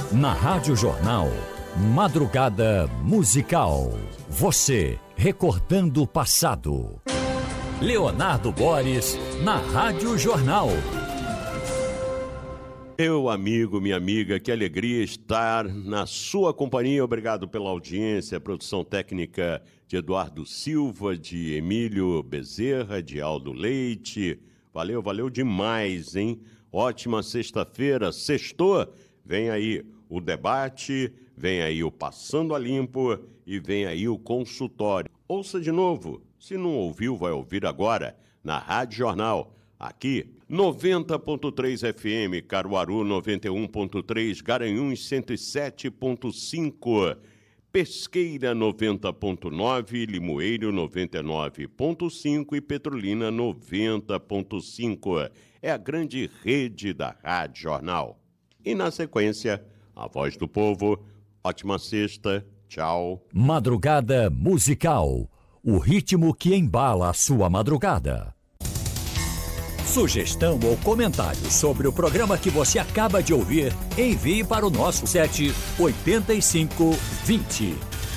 Na Rádio Jornal, Madrugada Musical. Você recordando o passado. Leonardo Boris, na Rádio Jornal. Meu amigo, minha amiga, que alegria estar na sua companhia. Obrigado pela audiência, produção técnica de Eduardo Silva, de Emílio Bezerra, de Aldo Leite. Valeu demais, hein? Ótima sexta-feira, sextou. Vem aí o debate, vem aí o Passando a Limpo e vem aí o consultório. Ouça de novo. Se não ouviu, vai ouvir agora na Rádio Jornal. Aqui, 90.3 FM, Caruaru 91.3, Garanhuns 107.5, Pesqueira 90.9, Limoeiro 99.5 e Petrolina 90.5. É a grande rede da Rádio Jornal. E na sequência, a Voz do Povo. Ótima sexta, tchau. Madrugada Musical, o ritmo que embala a sua madrugada. Sugestão ou comentário sobre o programa que você acaba de ouvir, envie para o nosso 8520.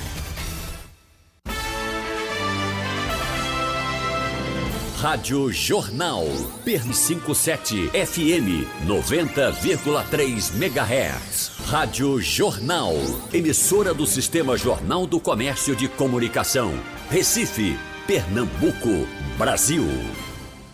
Rádio Jornal, PR57 FM 90,3 MHz. Rádio Jornal, emissora do Sistema Jornal do Comércio de Comunicação. Recife, Pernambuco, Brasil.